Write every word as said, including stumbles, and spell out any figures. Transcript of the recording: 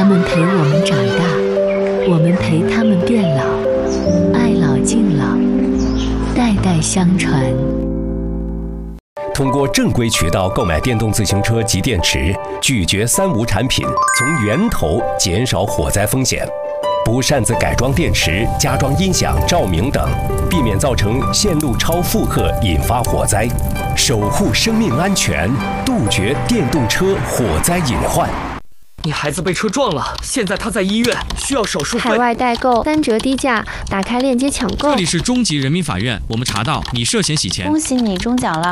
们陪我们长大，我们陪他们变老，爱老敬老，代代相传。 通过正规渠道购买电动自行车及电池，拒绝三无产品，从源头减少火灾风险。不擅自改装电池、加装音响、照明等，避免造成线路超负荷引发火灾，守护生命安全，杜绝电动车火灾隐患。 你孩子被车撞了，现在他在医院，需要手术费。 海外代购三折低价，打开链接抢购。 这里是中级人民法院，我们查到你涉嫌洗钱。 恭喜你中奖了。